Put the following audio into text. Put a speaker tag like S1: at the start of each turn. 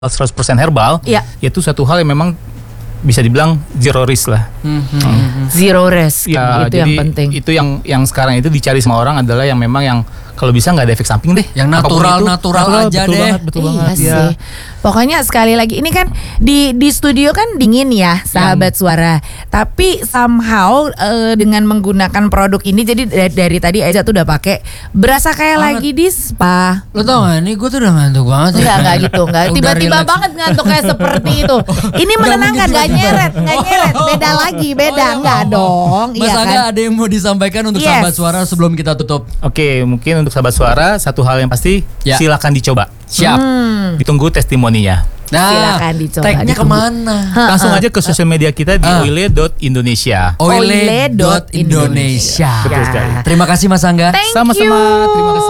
S1: 100% herbal, yaitu satu hal yang memang bisa dibilang zero risk lah.
S2: Zero risk,
S1: Ya,
S2: itu
S1: jadi
S2: yang penting.
S1: Itu yang sekarang itu dicari sama orang adalah yang memang yang kalau bisa nggak ada efek samping deh.
S3: Yang
S1: Apapun
S3: natural aja
S1: betul
S3: deh.
S1: Banget, betul
S2: Iya
S1: banget.
S2: sih.
S1: Ya.
S2: Pokoknya sekali lagi ini kan di studio kan dingin ya, sahabat suara. Tapi somehow dengan menggunakan produk ini jadi dari tadi Aiza tuh udah pakai berasa kayak
S3: Banget.
S2: lagi di spa.
S3: Lo tau gak, ini gue tuh udah ngantuk banget ya.
S2: Enggak gitu, enggak.
S3: Udah
S2: Tiba-tiba
S3: relax.
S2: banget ngantuk kayak seperti itu. Ini menenangkan, enggak nyeret. Beda lagi, beda enggak dong.
S3: Mas
S2: Iya
S3: Angga
S2: kan?
S3: ada yang mau disampaikan untuk
S2: Yes.
S3: sahabat suara sebelum kita tutup?
S1: Oke, mungkin untuk sahabat suara satu hal yang pasti
S3: Ya.
S1: silakan dicoba.
S3: Siap.
S1: Ditunggu testimoninya.
S3: Nah,
S2: Silakan dicoba,
S3: tagnya
S2: ditunggu.
S3: kemana?
S1: Langsung aja ke sosial media kita di oile.indonesia.
S3: Oile.indonesia.
S1: Betul sekali.
S3: Terima kasih Mas Angga.
S2: Thank
S1: Sama-sama.
S2: you.
S1: Terima kasih.